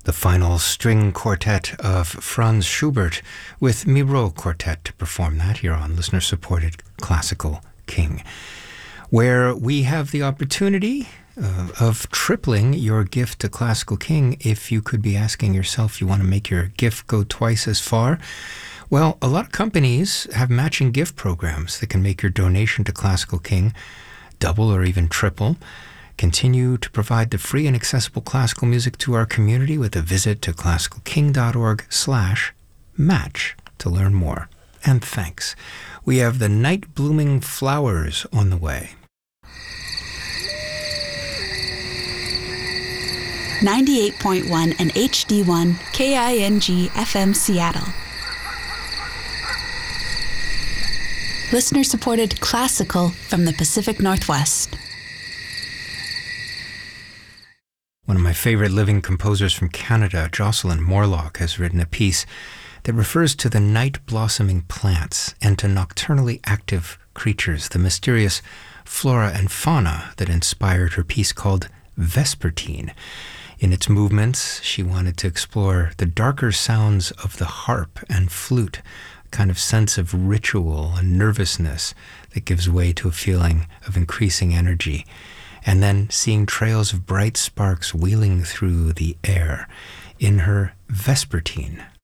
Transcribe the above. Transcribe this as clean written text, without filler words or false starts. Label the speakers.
Speaker 1: the final string quartet of Franz Schubert with Miro Quartet to perform that here on listener-supported Classical King, where we have the opportunity of tripling your gift to Classical King. If you could be asking yourself, you want to make your gift go twice as far? Well, a lot of companies have matching gift programs that can make your donation to Classical King double or even triple. Continue to provide the free and accessible classical music to our community with a visit to classicalking.org/match to learn more. And thanks. We have the Night Blooming Flowers on the way.
Speaker 2: 98.1 and HD1 KING FM Seattle. Listener-supported classical from the Pacific Northwest.
Speaker 1: One of my favorite living composers from Canada, Jocelyn Morlock, has written a piece that refers to the night-blossoming plants and to nocturnally active creatures, the mysterious flora and fauna that inspired her piece called Vespertine. In its movements, she wanted to explore the darker sounds of the harp and flute, a kind of sense of ritual and nervousness that gives way to a feeling of increasing energy, and then seeing trails of bright sparks wheeling through the air in her Vespertine